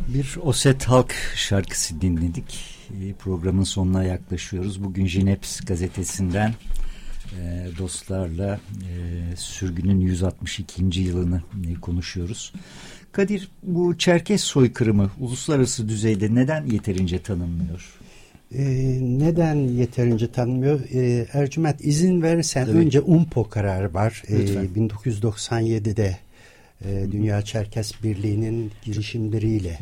Bir Osset Halk şarkısı dinledik. Programın sonuna yaklaşıyoruz. Bugün Jineps gazetesinden dostlarla sürgünün 162. yılını konuşuyoruz. Kadir, bu Çerkes soykırımı uluslararası düzeyde neden yeterince tanınmıyor? Neden yeterince tanınmıyor? Ercüment, izin verirsen önce UNPO kararı var. 1997'de Dünya Çerkes Birliği'nin girişimleriyle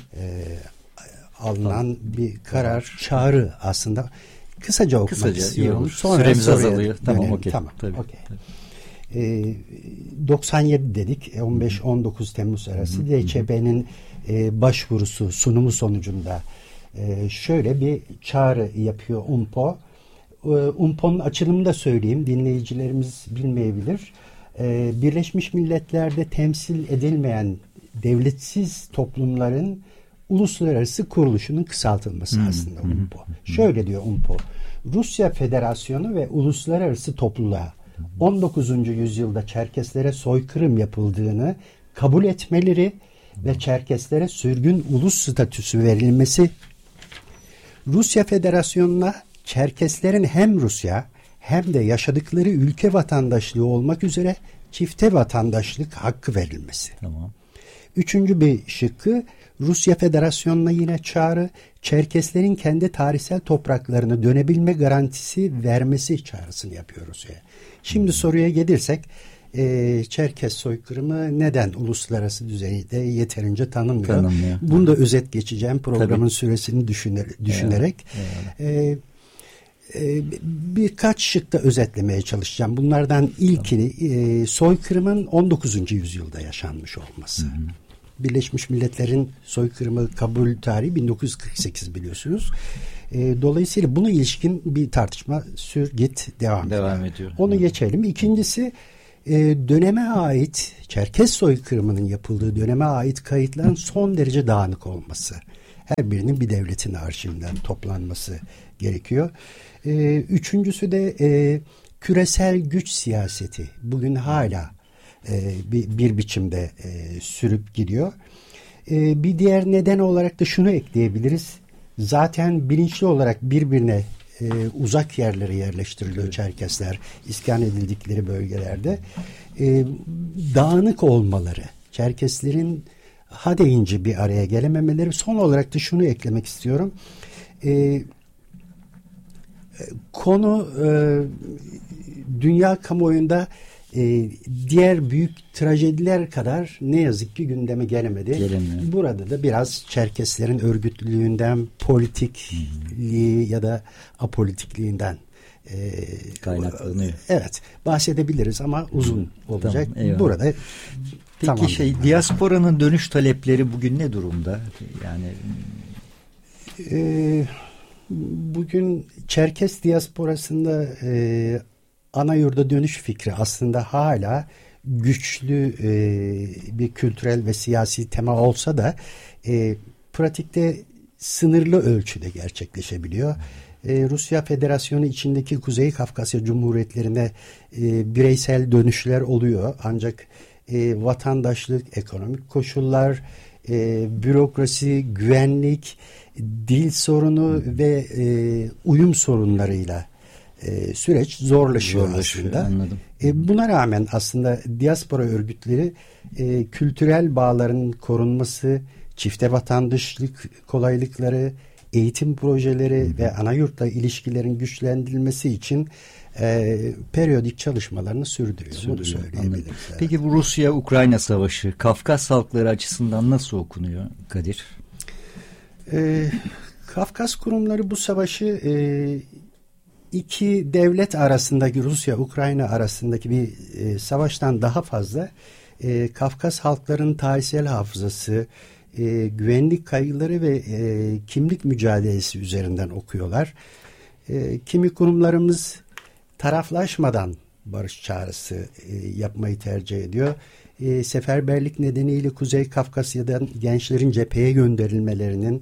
alınan bir karar, çağrı aslında. Kısaca okumak istiyorum. Sonra süremiz azalıyor. Tamam, okey. Tamam, okay. 97 dedik. 15-19 Temmuz arası DÇB'nin başvurusu, sunumu sonucunda şöyle bir çağrı yapıyor UNPO. UNPO'nun açılımını da söyleyeyim. Dinleyicilerimiz bilmeyebilir. Birleşmiş Milletler'de temsil edilmeyen devletsiz toplumların uluslararası kuruluşunun kısaltılması aslında UNPO. Şöyle diyor UNPO: Rusya Federasyonu ve uluslararası topluluğa 19. yüzyılda Çerkeslere soykırım yapıldığını kabul etmeleri ve Çerkeslere sürgün ulus statüsü verilmesi, Rusya Federasyonu'na Çerkeslerin hem Rusya hem de yaşadıkları ülke vatandaşlığı olmak üzere çifte vatandaşlık hakkı verilmesi. Tamam. Üçüncü bir şıkkı, Rusya Federasyonu'na yine çağrı, Çerkeslerin kendi tarihsel topraklarına dönebilme garantisi vermesi çağrısını yapıyor Rusya'ya. Şimdi soruya gelirsek, Çerkes soykırımı neden uluslararası düzeyde yeterince tanınmıyor? Bunu da özet geçeceğim programın süresini düşünerek. Birkaç şıkta özetlemeye çalışacağım. Bunlardan ilki soykırımın 19. yüzyılda yaşanmış olması. Birleşmiş Milletler'in soykırımı kabul tarihi 1948 biliyorsunuz. Dolayısıyla buna ilişkin bir tartışma devam ediyor. Onu geçelim. İkincisi, döneme ait, Çerkes soykırımının yapıldığı döneme ait kayıtların son derece dağınık olması. Her birinin bir devletin arşivinden toplanması gerekiyor. Üçüncüsü de küresel güç siyaseti. Bugün hala bir biçimde sürüp gidiyor. Bir diğer neden olarak da şunu ekleyebiliriz. Zaten bilinçli olarak birbirine uzak yerlere yerleştiriliyor Çerkesler, iskan edildikleri bölgelerde. Dağınık olmaları, Çerkeslerin ha deyince bir araya gelememeleri. Son olarak da şunu eklemek istiyorum. Konu dünya kamuoyunda diğer büyük trajediler kadar ne yazık ki gündeme gelemedi. Burada da biraz Çerkeslerin örgütlülüğünden, politikliği ya da apolitikliğinden kaynaklanıyor. Evet, bahsedebiliriz ama uzun olacak. Tamam, burada peki diasporanın dönüş talepleri bugün ne durumda? Yani bugün Çerkes diasporasında ana yurda dönüş fikri aslında hala güçlü bir kültürel ve siyasi tema olsa da pratikte sınırlı ölçüde gerçekleşebiliyor. Rusya Federasyonu içindeki Kuzey Kafkasya Cumhuriyetlerine bireysel dönüşler oluyor. Ancak vatandaşlık, ekonomik koşullar, bürokrasi, güvenlik, dil sorunu ve uyum sorunlarıyla süreç zorlaşıyor aslında. Anladım. Buna rağmen aslında diaspora örgütleri kültürel bağların korunması, çifte vatandaşlık kolaylıkları, eğitim projeleri ve ana yurtla ilişkilerin güçlendirilmesi için periyodik çalışmalarını sürdürüyor. Bunu söyleyebiliriz. Evet. Peki bu Rusya-Ukrayna savaşı Kafkas halkları açısından nasıl okunuyor Kadir? Kafkas kurumları bu savaşı iki devlet arasındaki, Rusya-Ukrayna arasındaki bir savaştan daha fazla Kafkas halklarının tarihsel hafızası, güvenlik kaygıları ve kimlik mücadelesi üzerinden okuyorlar. Kimi kurumlarımız taraflaşmadan barış çağrısı yapmayı tercih ediyor. Seferberlik nedeniyle Kuzey Kafkasya'dan gençlerin cepheye gönderilmelerinin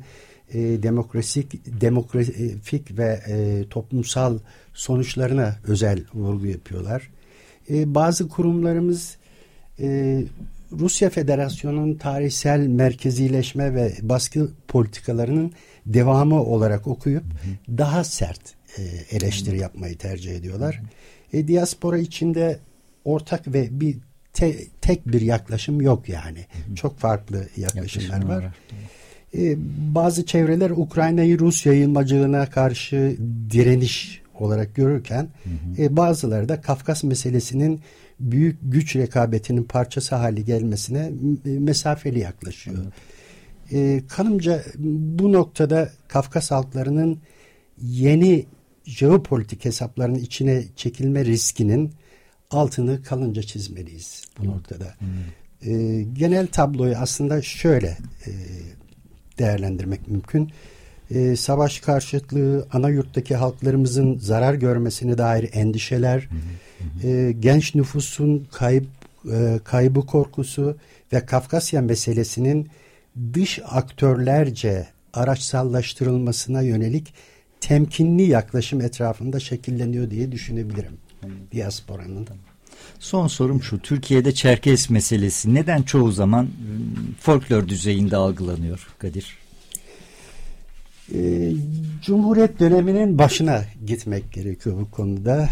demografik ve toplumsal sonuçlarına özel vurgu yapıyorlar. Bazı kurumlarımız Rusya Federasyonu'nun tarihsel merkezileşme ve baskı politikalarının devamı olarak okuyup daha sert eleştiri yapmayı tercih ediyorlar. Diaspora içinde ortak ve tek bir yaklaşım yok yani. Çok farklı yaklaşımlar var. Bazı çevreler Ukrayna'yı Rus yayılmacılığına karşı direniş olarak görürken bazıları da Kafkas meselesinin büyük güç rekabetinin parçası hali gelmesine mesafeli yaklaşıyor. Kanımca bu noktada Kafkas halklarının yeni jeopolitik hesapların içine çekilme riskinin altını kalınca çizmeliyiz bu noktada. Genel tabloyu aslında şöyle değerlendirmek mümkün. Savaş karşıtlığı, ana yurttaki halklarımızın zarar görmesine dair endişeler, genç nüfusun kaybı korkusu ve Kafkasya meselesinin dış aktörlerce araçsallaştırılmasına yönelik temkinli yaklaşım etrafında şekilleniyor diye düşünebilirim. Diasporanın. Son sorum şu. Türkiye'de Çerkes meselesi neden çoğu zaman folklor düzeyinde algılanıyor Kadir? Cumhuriyet döneminin başına gitmek gerekiyor bu konuda.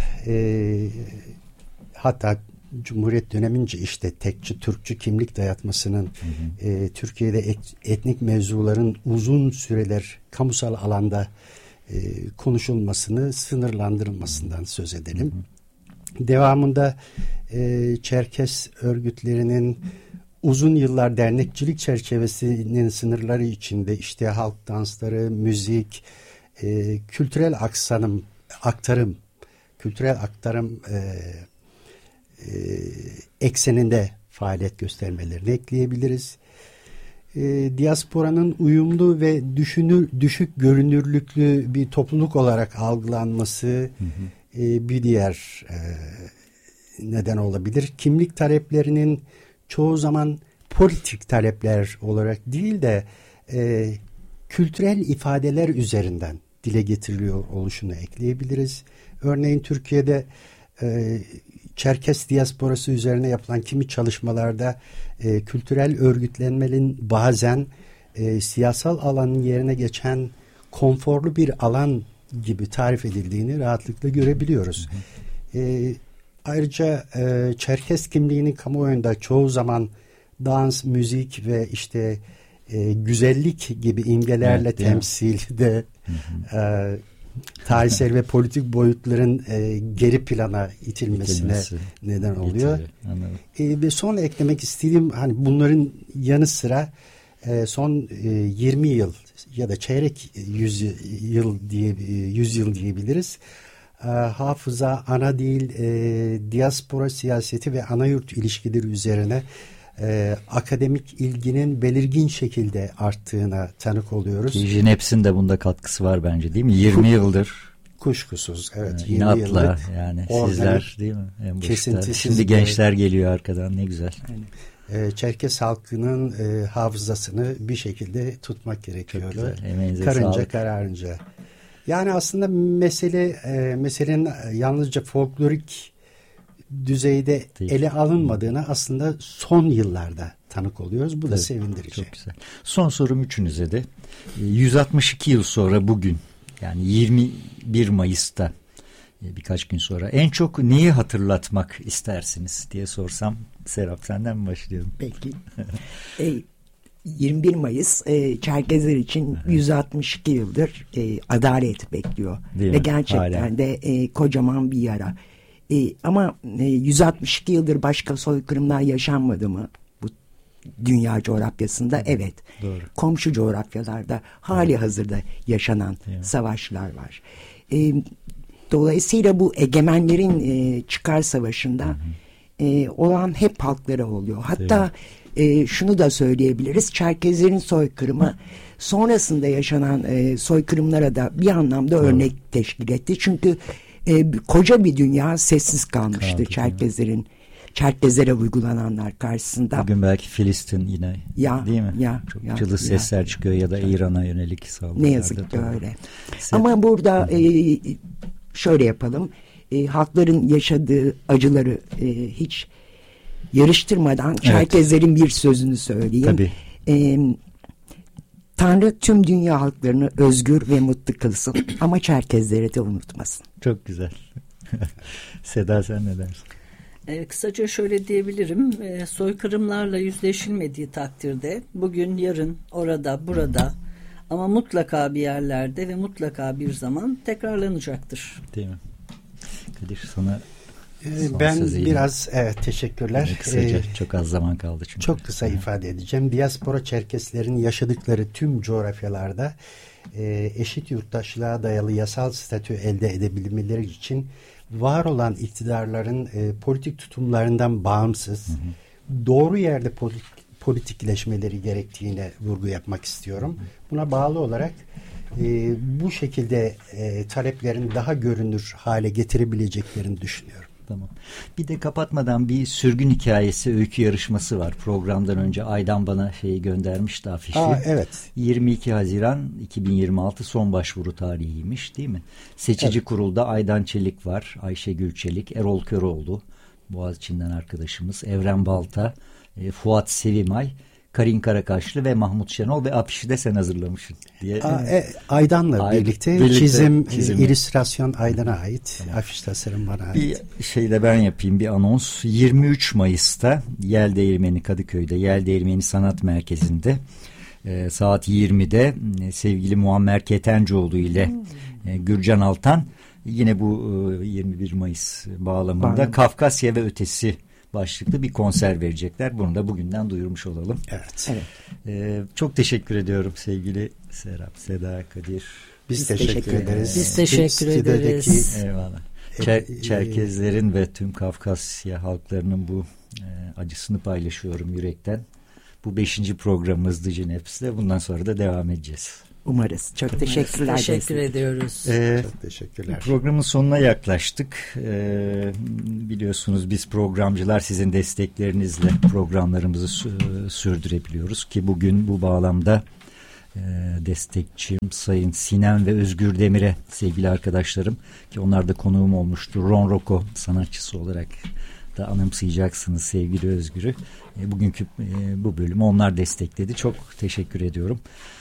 Hatta Cumhuriyet dönemince işte tekçi, Türkçü kimlik dayatmasının Türkiye'de etnik mevzuların uzun süreler kamusal alanda konuşulmasını, sınırlandırılmasından söz edelim. Devamında Çerkes örgütlerinin uzun yıllar dernekçilik çerçevesinin sınırları içinde işte halk dansları, müzik, kültürel aktarım ekseninde faaliyet göstermelerini ekleyebiliriz. Diasporanın uyumlu ve düşük görünürlüklü bir topluluk olarak algılanması bir diğer neden olabilir. Kimlik taleplerinin çoğu zaman politik talepler olarak değil de kültürel ifadeler üzerinden dile getiriliyor oluşunu ekleyebiliriz. Örneğin Türkiye'de Çerkes diasporası üzerine yapılan kimi çalışmalarda kültürel örgütlenmenin bazen siyasal alanın yerine geçen konforlu bir alan gibi tarif edildiğini rahatlıkla görebiliyoruz. Ayrıca Çerkes kimliğinin kamuoyunda çoğu zaman dans, müzik ve işte güzellik gibi imgelerle temsilde tarihsel ve politik boyutların geri plana itilmesine neden oluyor. Ve son eklemek istediğim hani bunların yanı sıra son 20 yıl ya da çeyrek yüzyıl diyebiliriz. Hafıza, ana dil, diaspora siyaseti ve anayurt ilişkileri üzerine akademik ilginin belirgin şekilde arttığına tanık oluyoruz. Jineps'in de bunda katkısı var bence değil mi? 20 yıldır. Kuşkusuz. Evet. 20 inatla yani sizler değil mi? Şimdi gençler geliyor arkadan ne güzel. Çerkes halkının hafızasını bir şekilde tutmak gerekiyor. Karınca sağlık. Kararınca. Yani aslında meselenin yalnızca folklorik düzeyde değil, ele alınmadığına aslında son yıllarda tanık oluyoruz. Bu da sevindirici. Çok güzel. Son sorum üçünüze de. 162 yıl sonra bugün yani 21 Mayıs'ta birkaç gün sonra en çok neyi hatırlatmak istersiniz diye sorsam Serap senden mi başlayalım? Peki. 21 Mayıs Çerkezler için 162 yıldır adalet bekliyor. Ve gerçekten de kocaman bir yara. Ama 162 yıldır başka soykırımlar yaşanmadı mı bu dünya coğrafyasında? Evet. Doğru. Komşu coğrafyalarda hali hazırda yaşanan savaşlar var. Dolayısıyla bu egemenlerin çıkar savaşında olan hep halklara oluyor. Hatta şunu da söyleyebiliriz. Çerkezlerin soykırımı sonrasında yaşanan soykırımlara da bir anlamda örnek teşkil etti. Çünkü koca bir dünya sessiz kalmıştı Çerkezlere uygulananlar karşısında. Bugün belki Filistin yine değil mi? Çok cılız sesler çıkıyor ya da İran'a yönelik saldırılar. Ne yazık ki öyle. Ama burada şöyle yapalım. Halkların yaşadığı acıları hiç yarıştırmadan Çerkezlerin bir sözünü söyleyeyim. Tabii. Tanrı tüm dünya halklarını özgür ve mutlu kılsın ama Çerkezleri de unutmasın. Çok güzel. Seda, sen ne dersin? Kısaca şöyle diyebilirim. Soykırımlarla yüzleşilmediği takdirde bugün, yarın, orada, burada ama mutlaka bir yerlerde ve mutlaka bir zaman tekrarlanacaktır. Değil mi? Kadir, sana ben biraz teşekkürler. Kısaca, çok az zaman kaldı çünkü. Çok kısa ifade edeceğim. Diaspora Çerkeslerin yaşadıkları tüm coğrafyalarda eşit yurttaşlığa dayalı yasal statü elde edebilmeleri için var olan iktidarların politik tutumlarından bağımsız, doğru yerde politikleşmeleri gerektiğine vurgu yapmak istiyorum. Buna bağlı olarak bu şekilde taleplerin daha görünür hale getirebileceklerini düşünüyorum. Tamam. Bir de kapatmadan bir sürgün hikayesi öykü yarışması var. Programdan önce Aydan bana göndermişti, afişi. Evet. 22 Haziran 2026 son başvuru tarihiymiş, değil mi? Seçici kurulda Aydan Çelik var, Ayşegül Çelik, Erol Köroğlu, Boğaziçi'nden arkadaşımız, Evren Balta, Fuat Sevimay, Karin Karakaşlı ve Mahmut Şenol ve afişi de sen hazırlamışsın diye. Aydan'la birlikte çizim, illüstrasyon Aydan'a ait. Tamam. Afiş tasarım bana ait. Bir şey de ben yapayım, bir anons. 23 Mayıs'ta Yeldeğirmeni Kadıköy'de Yeldeğirmeni Sanat Merkezi'nde saat 20'de sevgili Muammer Ketencoğlu ile Gürcan Altan yine bu 21 Mayıs bağlamında Kafkasya ve Ötesi başlıklı bir konser verecekler. Bunu da bugünden duyurmuş olalım. Evet. Çok teşekkür ediyorum sevgili Serap, Seda, Kadir. Biz teşekkür ederiz. Biz teşekkür ederiz. Eyvallah. Çerkezlerin ve tüm Kafkasya halklarının bu acısını paylaşıyorum yürekten. Bu 5. programımızdı Cineps'te. Bundan sonra da devam edeceğiz. Umarız. Çok teşekkürler. Teşekkür ediyoruz. Çok teşekkürler. Programın sonuna yaklaştık. Biliyorsunuz biz programcılar sizin desteklerinizle programlarımızı sürdürebiliyoruz ki bugün bu bağlamda destekçim Sayın Sinem ve Özgür Demir'e, sevgili arkadaşlarım, ki onlar da konuğum olmuştu. Ron Rocco sanatçısı olarak da anımsayacaksınız sevgili Özgür'ü. Bugünkü bu bölümü onlar destekledi. Çok teşekkür ediyorum.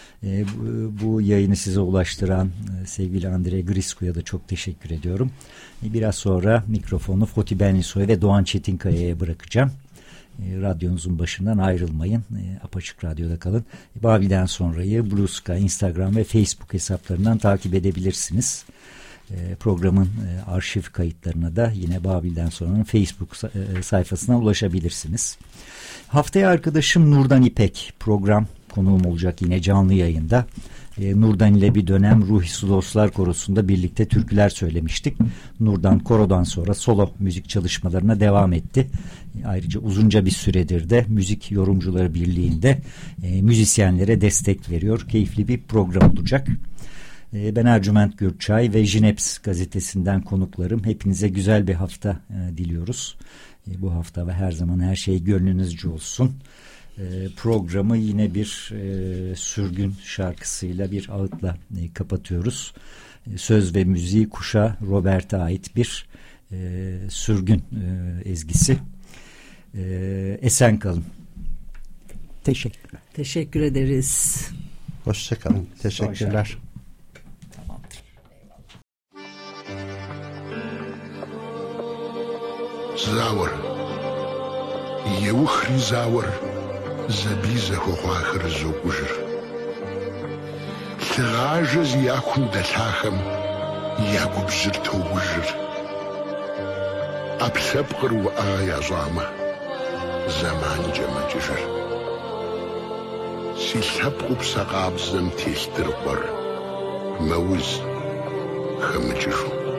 Bu yayını size ulaştıran sevgili Andre Grisku'ya da çok teşekkür ediyorum. Biraz sonra mikrofonu Foti Benlisoy ve Doğan Çetinkaya'ya bırakacağım. Radyonuzun başından ayrılmayın. Apaçık Radyo'da kalın. Babil'den sonrayı Blue Sky, Instagram ve Facebook hesaplarından takip edebilirsiniz. Programın arşiv kayıtlarına da yine Babil'den sonranın Facebook sayfasına ulaşabilirsiniz. Haftaya arkadaşım Nurdan İpek program konuğum olacak yine canlı yayında. Nurdan ile bir dönem Ruhi Dostlar Korosu'nda birlikte türküler söylemiştik. Nurdan korodan sonra solo müzik çalışmalarına devam etti. Ayrıca uzunca bir süredir de Müzik Yorumcuları Birliği'nde müzisyenlere destek veriyor. Keyifli bir program olacak. Ben Ercüment Gürçay ve Jineps gazetesinden konuklarım. Hepinize güzel bir hafta diliyoruz. Bu hafta ve her zaman her şey gönlünüzce olsun. Programı yine bir sürgün şarkısıyla, bir ağıtla kapatıyoruz. Söz ve müziği Kuşa Robert'a ait bir sürgün ezgisi. Esen kalın. Teşekkürler. Teşekkür ederiz. Hoşça kalın. Teşekkürler. Завор. Еухри завор. Забиза хохуахыр зокужыр. Лъыгъажэ зияхум дэлъахэм я губжьыр тоужыр. Ӏэплъэпкъыр уӏэ ящӏамэ, зэманкӏэ мэкӏыжыр. Си лъэпкъыу псэ къабзэм телъ дыркъуэр, мэуз хэмыкӏыжу.